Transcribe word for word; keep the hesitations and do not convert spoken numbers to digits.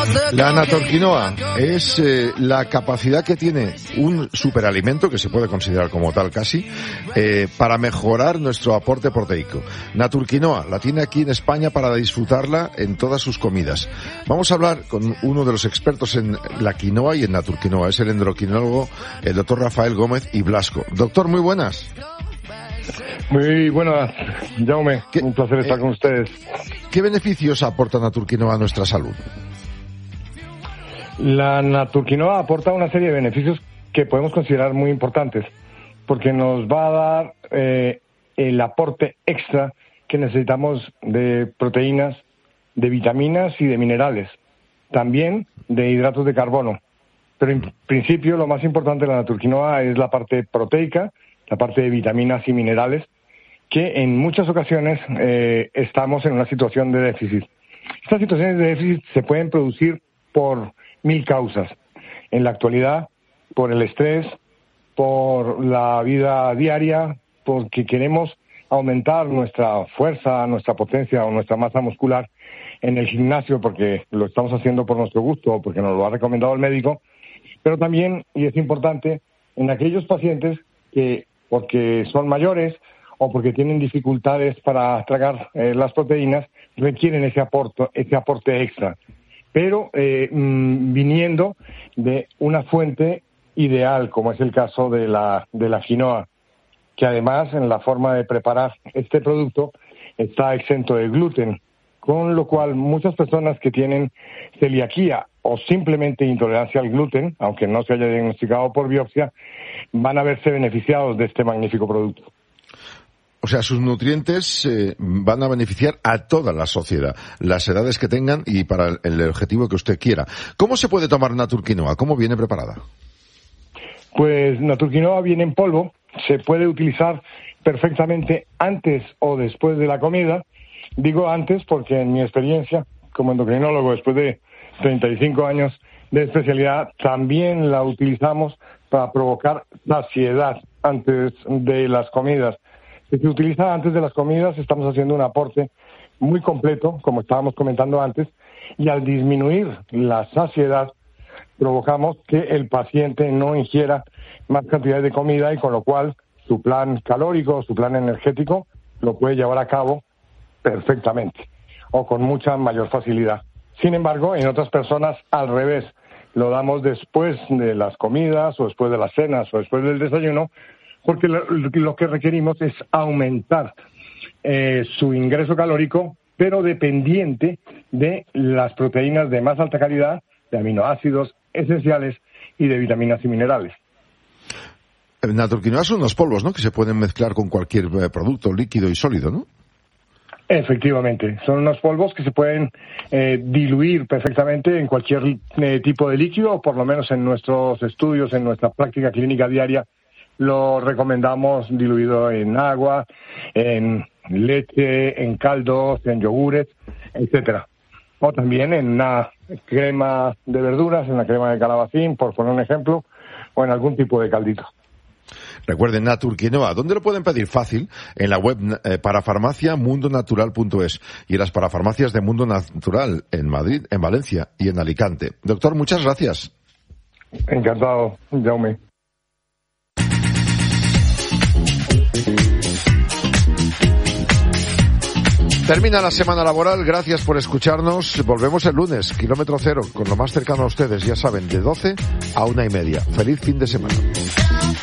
La natorquinoa es eh, la capacidad que tiene un superalimento, que se puede considerar como tal casi, eh, para mejorar nuestro aporte proteico. Naturquinoa la tiene aquí en España para disfrutarla en todas sus comidas. Vamos a hablar con uno de los expertos en la quinoa y en naturquinoa. Es el endocrinólogo, el doctor Rafael Gómez y Blasco. Doctor, muy buenas. Muy buenas, Jaume. Un placer estar eh, con ustedes. ¿Qué beneficios aporta naturquinoa a nuestra salud? La naturquinoa aporta una serie de beneficios que podemos considerar muy importantes, porque nos va a dar eh, el aporte extra que necesitamos de proteínas, de vitaminas y de minerales, también de hidratos de carbono. Pero en principio lo más importante de la naturquinoa es la parte proteica, la parte de vitaminas y minerales, que en muchas ocasiones eh, estamos en una situación de déficit. Estas situaciones de déficit se pueden producir por mil causas. En la actualidad, por el estrés, por la vida diaria, porque queremos aumentar nuestra fuerza, nuestra potencia o nuestra masa muscular en el gimnasio porque lo estamos haciendo por nuestro gusto o porque nos lo ha recomendado el médico, pero también, y es importante, en aquellos pacientes que, porque son mayores o porque tienen dificultades para tragar eh, las proteínas, requieren ese aporte, ese aporte extra, pero eh, mmm, viniendo de una fuente ideal, como es el caso de la, de la quinoa, que además en la forma de preparar este producto está exento de gluten, con lo cual muchas personas que tienen celiaquía o simplemente intolerancia al gluten, aunque no se haya diagnosticado por biopsia, van a verse beneficiados de este magnífico producto. O sea, sus nutrientes eh, van a beneficiar a toda la sociedad, las edades que tengan y para el, el objetivo que usted quiera. ¿Cómo se puede tomar naturquinoa? ¿Cómo viene preparada? Pues naturquinoa viene en polvo, se puede utilizar perfectamente antes o después de la comida. Digo antes porque en mi experiencia como endocrinólogo, después de treinta y cinco años de especialidad, también la utilizamos para provocar saciedad antes de las comidas. Si se utiliza antes de las comidas, estamos haciendo un aporte muy completo, como estábamos comentando antes, y al disminuir la saciedad, provocamos que el paciente no ingiera más cantidad de comida y con lo cual su plan calórico, su plan energético, lo puede llevar a cabo perfectamente o con mucha mayor facilidad. Sin embargo, en otras personas, al revés, lo damos después de las comidas o después de las cenas o después del desayuno, porque lo, lo que requerimos es aumentar eh, su ingreso calórico, pero dependiente de las proteínas de más alta calidad, de aminoácidos esenciales y de vitaminas y minerales. Naturquinoa son unos polvos, ¿no?, que se pueden mezclar con cualquier eh, producto líquido y sólido, ¿no? Efectivamente, son unos polvos que se pueden eh, diluir perfectamente en cualquier eh, tipo de líquido, o por lo menos en nuestros estudios, en nuestra práctica clínica diaria, lo recomendamos diluido en agua, en leche, en caldos, en yogures, etcétera. O también en una crema de verduras, en la crema de calabacín, por poner un ejemplo, o en algún tipo de caldito. Recuerden, naturquinoa, ¿dónde lo pueden pedir? Fácil, en la web eh, parafarmacia mundo natural punto es y en las parafarmacias de Mundo Natural en Madrid, en Valencia y en Alicante. Doctor, muchas gracias. Encantado, Jaume. Termina la semana laboral, gracias por escucharnos. Volvemos el lunes, kilómetro cero, con lo más cercano a ustedes, ya saben, de doce a una y media. Feliz fin de semana.